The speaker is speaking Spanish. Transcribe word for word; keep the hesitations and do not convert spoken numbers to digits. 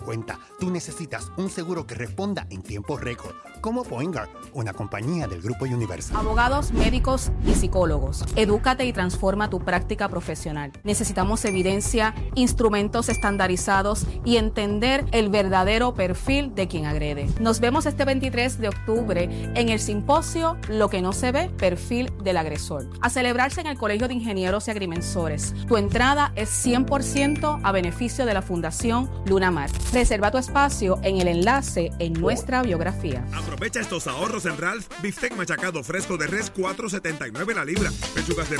cuenta. Tú necesitas un seguro que responda en tiempo récord, como Poingar, una compañía del Grupo Universal. Abogados, médicos y psicólogos. Edúcate y transforma tu práctica profesional. Necesitamos evidencia, instrumentos estandarizados y entender el verdadero perfil de quien agrede. Nos vemos este veintitrés de octubre en el simposio Lo que no se ve, perfil del agresor, a celebrarse en el Colegio de Ingenieros y Agrimensores. Tu entrada es cien por ciento a beneficio de la Fundación Luna Mar. Reserva tu espacio en el enlace en nuestra biografía. Aprovecha estos ahorros en Ralph. Bistec machacado fresco de res cuatro setenta y nueve la libra. Pechugas de